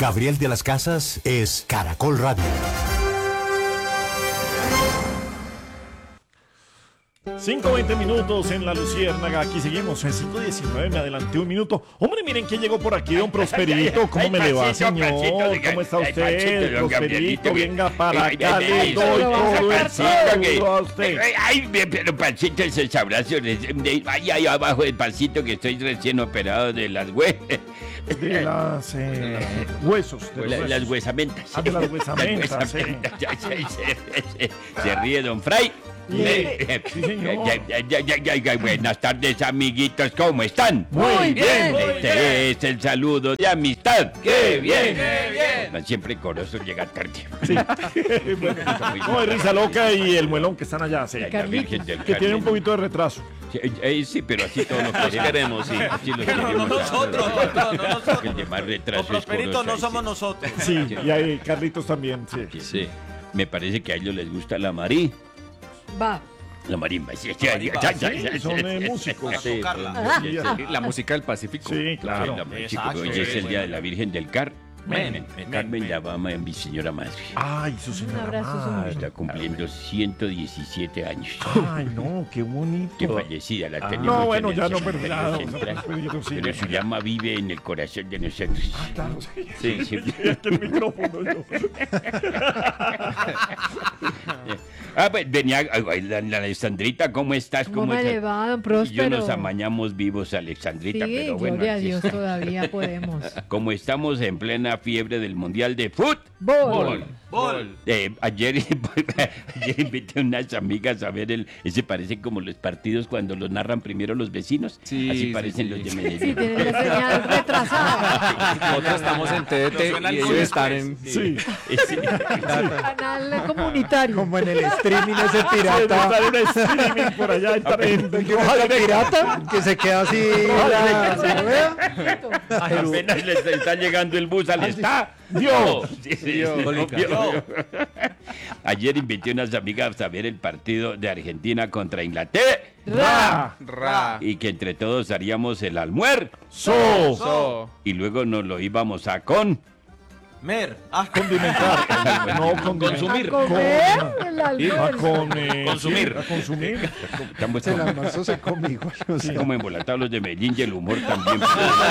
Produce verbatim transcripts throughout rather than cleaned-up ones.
Gabriel de las Casas es Caracol Radio. cinco veinte minutos en La Luciérnaga, aquí seguimos en cinco diecinueve, me adelanté un minuto. Hombre, miren quién llegó por aquí, don Prosperito. ¿Cómo me le va, señor? ¿Cómo está usted, Prosperito? Venga para acá, le doy todo el saludo a usted. Ay, pero Pancito, esos abrazos, ay, ahí abajo del pancito que estoy recién operado de las hue... De las eh, huesos. De La, los las huesos. huesamentas. Ah, de las huesamentas, sí. se, se, se ríe, don Fray. Le- sí, señor. Ya, ya, ya, ya, ya, buenas tardes, amiguitos, ¿cómo están? Muy bien. Este es el saludo de amistad. ¡Qué bien! ¡Qué bien! No, siempre coroso llega tarde. Sí. Bueno, no, es Risa Loca y el Muelón que están allá, sí. La Virgen del Que tiene un Carmen. poquito de retraso. Sí, eh, sí, pero así todos los queremos. queremos, sí. Así los Pero no queremos. nosotros, no, no nosotros. El de más retraso Los prosperitos es no Corozo, somos sí. nosotros. Sí, y ahí Carlitos también, sí. Sí. Me parece que a ellos les gusta la marí. Va. La marimba, sí. marimba, Ya, ya, ya, Sí, ya, son ya, eh, ya. músicos. Sí. Ah, Sí, ah. La música del Pacífico. Sí, claro. La marí, chico, Exacto. hoy es el día de la Virgen del Car. Men, Men, men, Carmen men. la Bama en mi señora madre. Ay, su Un señora abrazo, su madre. Está cumpliendo ciento diecisiete años. Ay, no, qué bonito. Que fallecida la Ah, tenemos. no, en bueno, el ya no, cementerio pero ya, no, central. no, pero yo no sé. Pero su llama vive en el corazón de nosotros. Claro, sí. Sí, sí. Aquí el micrófono, yo. Ah, pues venía, ay, la, la Alexandrita, ¿cómo estás? ¿Cómo me estás? le va, don Y yo Próspero? nos amañamos vivos, Alexandrita, Sí, pero bueno. gloria a así Dios, es. todavía podemos. Como estamos en plena fiebre del Mundial de Fútbol. Bol. Bol. Eh, ayer, ayer invité a unas amigas a ver el. Ese parece como los partidos cuando los narran primero los vecinos. Sí, Así sí, parecen sí. los de Sí, Medellín. tiene la señal retrasada. Nosotros estamos en T D T suena y el ellos gol están en... Sí. Sí. Canal comunitario. Como en el streaming ese Sí, pirata. está en un streaming por allá en en- ¿Qué pasa, pirata? Que se queda así. la- ¿se vea? Apenas les está llegando el bus al está. Dios. Sí, sí, Dios. sí, Cólica. obvio. Ayer invité a unas amigas a ver el partido de Argentina contra Inglaterra Ra. Ra. y que entre todos haríamos el almuerzo So. So. y luego nos lo íbamos a con. Mer. Ah, Condimentar. No, con Consumir. A comer el A almuerzo. con, eh, Consumir. A consumir. Estamos El como, almuerzo se come igual. o sea. como embolatados los de Medellín y el humor también.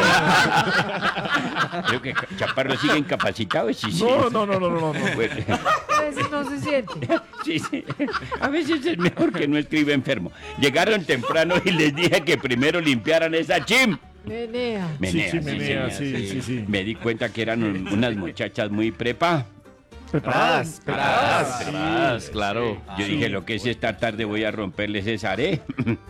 Creo que Chaparro sigue incapacitado. Sí, sí. No, no, no, no, no, no. Bueno, A veces no se siente. sí, sí. A veces es mejor que no escriba enfermo. Llegaron temprano y les dije que primero limpiaran esa chim. Menea. Sí, Menea, sí, sí, menea, señor. sí, sí, sí. Me di cuenta que eran un- unas muchachas muy prepa. Preparadas. Preparadas. Preparadas, claro. Yo dije, lo que es esta tarde voy a romperles esa are.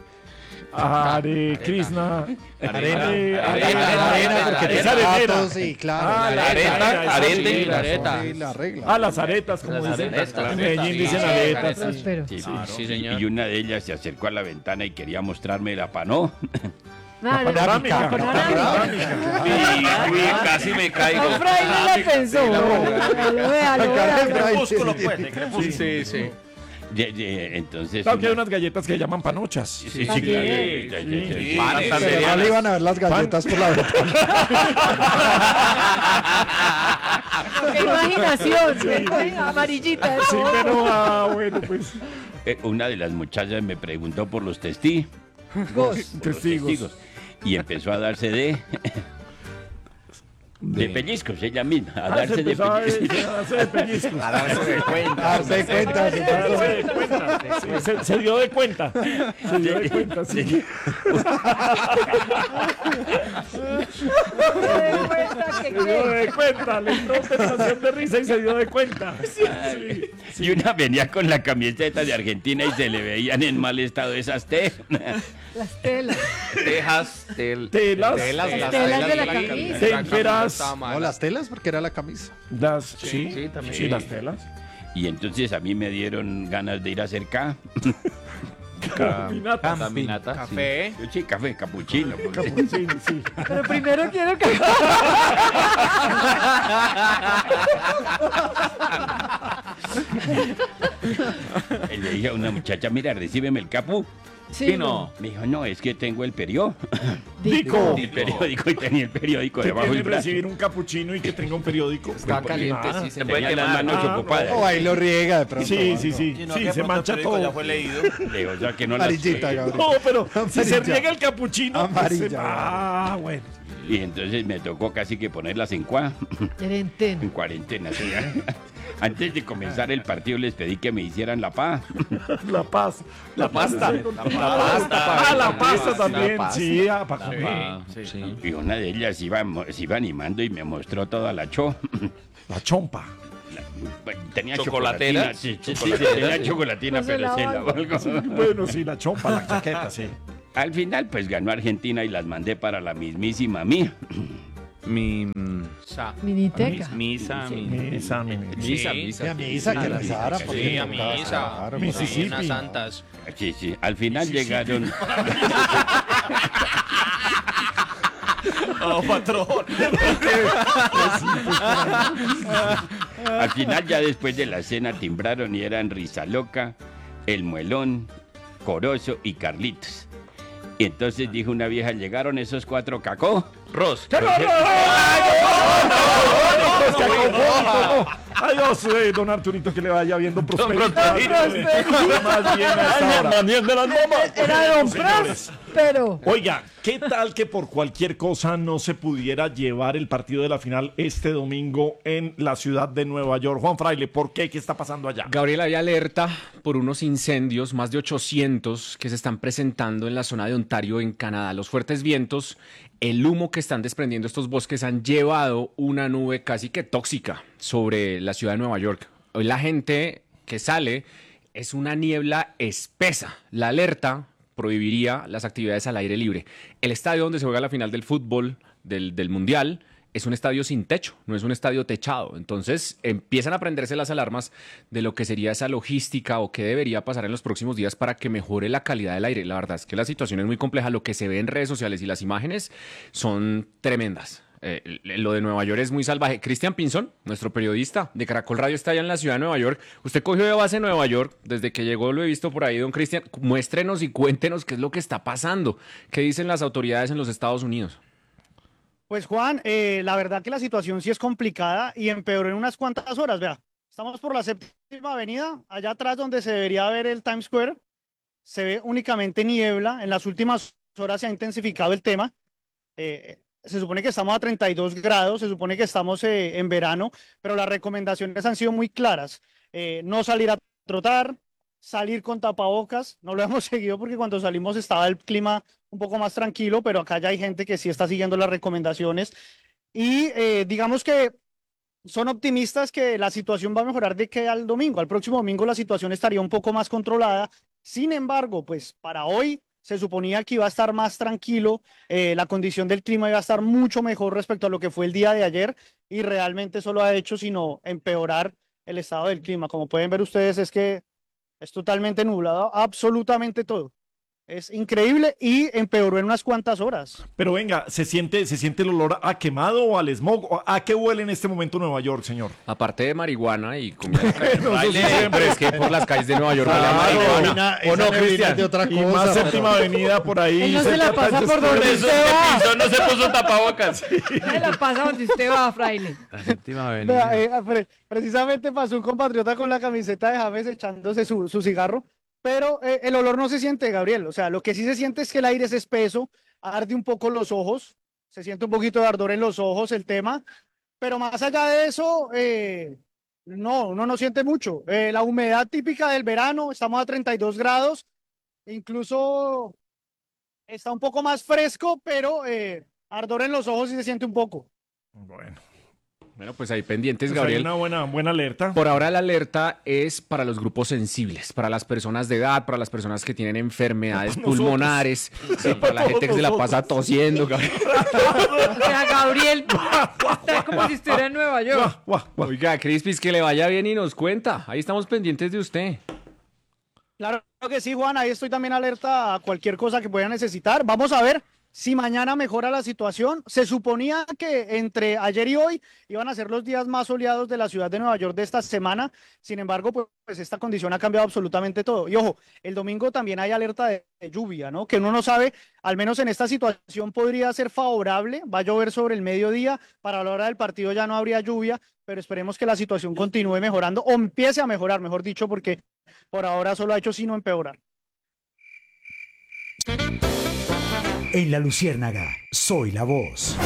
Hare Krishna. Arena. Hare- Arena, Hare- arena, porque Esa tiene arenera. gatos, sí, claro. Ah, la areta, areta, esa arete, sí, la areta. Sí, la regla. Ah, las aretas, como Las dicen. aretas, En Medellín sí, dicen sí, aretas. sí. Próspero. Sí, Sí, Y señor. una de ellas se acercó a la ventana y quería mostrarme la panó. Nada, Panorámica. panorámica. Uy, uy, casi me caigo. Don Fray no la pensó. Lo vea, lo Acá vea. el Fray. Crepúsculo, pues, de crepúsculo. Sí, sí. Ye- ye- Entonces. Claro que hay una- unas galletas que llaman panochas. Sí, sí, También. claro, ya, ya, ya, Sí, ya. panas Pero no sanderianas. le iban a ver las galletas por la ventana. Qué imaginación. Qué amarillita. de Sí, todo. pero ah, bueno, pues Eh, Una de las muchachas me preguntó por los testigos. Gos. testigos. Y empezó a darse de. De pellizcos, ella misma, a Ah, se darse de empezó a pellizcos. a darse de pellizcos. A darse de cuenta. Darse cuenta. A darse de cuenta. Sí, se, se dio de cuenta. Se dio de cuenta, sí. Se dé cuenta que Se dio qué. de cuenta. Le entró sensación de risa y se dio de cuenta. Sí. Y una venía con la camiseta de Argentina y se le veían en mal estado esas T. Las telas. Tejas, tel, Telas. Telas, Las las telas de la telas. camisa. Témperas. No, las telas porque era la camisa. Las, sí, sí, también. sí, las telas. Y entonces a mí me dieron ganas de ir a hacer K. Caminata. caminata. Café. Yo sí, café, capuchino. porque- Sí, sí. Pero primero quiero que. le dije a una muchacha, mira, recíbeme el capú. Sí, Sí, no. Me dijo, no, es que tengo el periódico. Dico. El periódico y tenía el periódico ¿Qué debajo tiene del brazo. recibir un capuchino y que tenga un periódico? Está Pues, caliente, nada. sí, se puede Tenía las quemar. manos Ah, ocupadas. O ahí lo riega de pronto. Sí, sí, sí. Sino Sí, que se pronto mancha el periódico todo. ya fue leído. Le digo, ya que no las... Amarillita, Gabriel. No, pero si se Amarilla. riega el capuchino, pues, se- Amarilla. ah, bueno. Y entonces me tocó casi que ponerlas en cua, Gerente. en cuarentena. ¿sí? Antes de comenzar el partido les pedí que me hicieran la pa. La paz. La pasta. La Ah, la pasta La también. pasta. Sí, ah, para comer. Y una de ellas iba, mo- se iba animando y me mostró toda la cho. La chompa. Bueno, tenía ¿Chocolatera? chocolatina. Sí, sí, sí, ¿Chocolatina? tenía chocolatina, No se pero la se la valgo. valgo. Bueno, sí, la chompa, la chaqueta, sí. Al final, pues ganó Argentina y las mandé para la mismísima mía. Mi. mm, Miniteca. Misa, mi. Misa, mi- Sí, Misa, a misa. misa que la Sara. porque Sí, a le tocaba misa. Sara, Mississippi. Unas santas. Sí, sí. Al final llegaron. Oh, patrón. Al final, ya después de la cena, timbraron y eran Risa Loca, El Muelón, Corozo y Carlitos. Y entonces dijo una vieja, llegaron esos cuatro cacó. Ros. Adiós, eh, don Arturito, que le vaya viendo prosperidad. Prosperidad. Más bien a esta hora. Era Don Señores. Próspero. Oiga, ¿qué tal que por cualquier cosa no se pudiera llevar el partido de la final este domingo en la ciudad de Nueva York? Juan Fraile, ¿por qué? ¿Qué está pasando allá? Gabriel, hay alerta por unos incendios, más de ochocientos, que se están presentando en la zona de Ontario, en Canadá. Los fuertes vientos, el humo que están desprendiendo estos bosques han llevado una nube casi que tóxica sobre la ciudad de Nueva York. Hoy la gente que sale es una niebla espesa. La alerta prohibiría las actividades al aire libre. El estadio donde se juega la final del fútbol, del, del Mundial, es un estadio sin techo, no es un estadio techado. Entonces empiezan a prenderse las alarmas de lo que sería esa logística o qué debería pasar en los próximos días para que mejore la calidad del aire. La verdad es que la situación es muy compleja. Lo que se ve en redes sociales y las imágenes son tremendas. Eh, lo de Nueva York es muy salvaje. Cristian Pinzón, nuestro periodista de Caracol Radio, está allá en la ciudad de Nueva York. Usted cogió de base Nueva York, desde que llegó lo he visto por ahí, don Cristian. Muéstrenos y cuéntenos qué es lo que está pasando. ¿Qué dicen las autoridades en los Estados Unidos? Pues Juan, eh, la verdad que la situación sí es complicada y empeoró en unas cuantas horas. Vea, estamos por la séptima avenida, allá atrás donde se debería ver el Times Square, se ve únicamente niebla. En las últimas horas se ha intensificado el tema. Eh, se supone que estamos a treinta y dos grados, se supone que estamos eh, en verano, pero las recomendaciones han sido muy claras. Eh, no salir a trotar, salir con tapabocas. No lo hemos seguido porque cuando salimos estaba el clima un poco más tranquilo, pero acá ya hay gente que sí está siguiendo las recomendaciones. Y eh, digamos que son optimistas que la situación va a mejorar de que al domingo. Al próximo domingo la situación estaría un poco más controlada. Sin embargo, pues para hoy se suponía que iba a estar más tranquilo, eh, la condición del clima iba a estar mucho mejor respecto a lo que fue el día de ayer y realmente eso lo ha hecho sino empeorar el estado del clima. Como pueden ver ustedes, es que es totalmente nublado, absolutamente todo. Es increíble y empeoró en unas cuantas horas. Pero venga, ¿se siente, se siente el olor a quemado o al smog? ¿O ¿A qué huele en este momento Nueva York, señor? Aparte de marihuana y comida. Bueno, eso sí siempre. Pero es que por las calles de Nueva York huele a Claro. marihuana. ¿O no, Cristian? De otra Y cosa. más séptima avenida por ahí. Él no se la cerca pasa del por donde Times usted va. Pinzón no se puso tapabocas. Se la pasa donde usted va, fraile. La séptima Vea, eh, pre- precisamente pasó un compatriota con la camiseta de James echándose su, su cigarro, pero eh, el olor no se siente, Gabriel. O sea, lo que sí se siente es que el aire es espeso, arde un poco los ojos, se siente un poquito de ardor en los ojos el tema, pero más allá de eso, eh, no, uno no siente mucho. Eh, la humedad típica del verano, estamos a treinta y dos grados, incluso está un poco más fresco, pero eh, ardor en los ojos sí se siente un poco. Bueno, Bueno, pues ahí pendientes, pues hay Gabriel. una buena, buena alerta. Por ahora la alerta es para los grupos sensibles, para las personas de edad, para las personas que tienen enfermedades Nosotros. pulmonares, sí, para la gente que se la pasa tosiendo. Gabriel. O sea, Gabriel está como si estuviera en Nueva York. Guau, guau, guau. Oiga, Crispis, que le vaya bien y nos cuenta. Ahí estamos pendientes de usted. Claro que sí, Juan, ahí estoy también alerta a cualquier cosa que pueda necesitar. Vamos a ver si mañana mejora la situación. Se suponía que entre ayer y hoy iban a ser los días más soleados de la ciudad de Nueva York de esta semana. Sin embargo, pues, pues esta condición ha cambiado absolutamente todo. Y ojo, el domingo también hay alerta de, de lluvia, ¿no? Que uno no sabe, al menos en esta situación podría ser favorable. Va a llover sobre el mediodía, para la hora del partido ya no habría lluvia, pero esperemos que la situación continúe mejorando o empiece a mejorar, mejor dicho, porque por ahora solo ha hecho sino empeorar. En La Luciérnaga, soy la voz.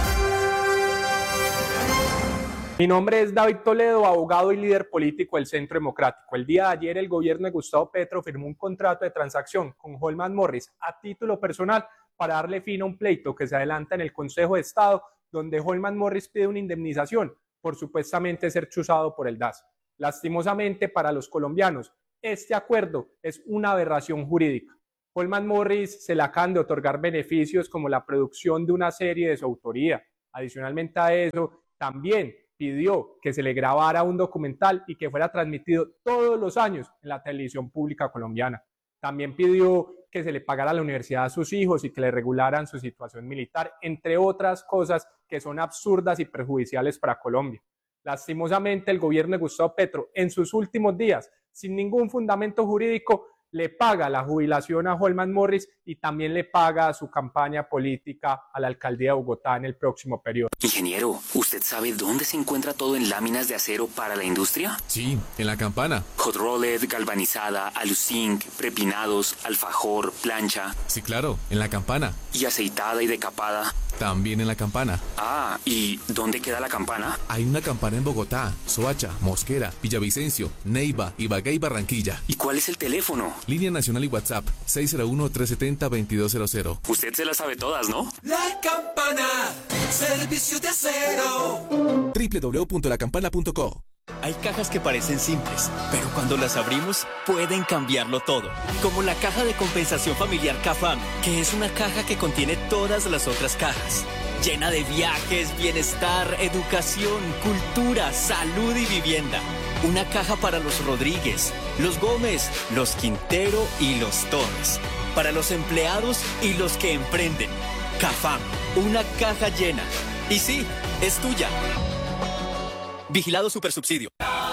Mi nombre es David Toledo, abogado y líder político del Centro Democrático. El día de ayer el gobierno de Gustavo Petro firmó un contrato de transacción con Holman Morris a título personal para darle fin a un pleito que se adelanta en el Consejo de Estado, donde Holman Morris pide una indemnización por supuestamente ser chuzado por el D A S. Lastimosamente para los colombianos, este acuerdo es una aberración jurídica. Holman Morris se le acaban de otorgar beneficios como la producción de una serie de su autoría. Adicionalmente a eso, también pidió que se le grabara un documental y que fuera transmitido todos los años en la televisión pública colombiana. También pidió que se le pagara a la universidad a sus hijos y que le regularan su situación militar, entre otras cosas que son absurdas y perjudiciales para Colombia. Lastimosamente, el gobierno de Gustavo Petro, en sus últimos días, sin ningún fundamento jurídico, le paga la jubilación a Holman Morris y también le paga su campaña política a la alcaldía de Bogotá en el próximo periodo. Ingeniero, ¿usted sabe dónde se encuentra todo en láminas de acero para la industria? Sí, en La Campana. Hot rolled, galvanizada, aluzinc, prepinados, alfajor, plancha. Sí, claro, en La Campana. ¿Y aceitada y decapada? También en La Campana. Ah, ¿y dónde queda La Campana? Hay una campana en Bogotá, Soacha, Mosquera, Villavicencio, Neiva, Ibagué y Barranquilla. ¿Y cuál es el teléfono? Línea nacional y WhatsApp, seis cero uno, tres siete cero, dos dos cero cero. Usted se las sabe todas, ¿no? La Campana, servicio de acero. doble u doble u doble u punto la campana punto co. Hay cajas que parecen simples, pero cuando las abrimos pueden cambiarlo todo. Como la caja de compensación familiar CAFAM, que es una caja que contiene todas las otras cajas. Llena de viajes, bienestar, educación, cultura, salud y vivienda. Una caja para los Rodríguez, los Gómez, los Quintero y los Torres. Para los empleados y los que emprenden. CAFAM, una caja llena. Y sí, es tuya. Vigilado Supersubsidio.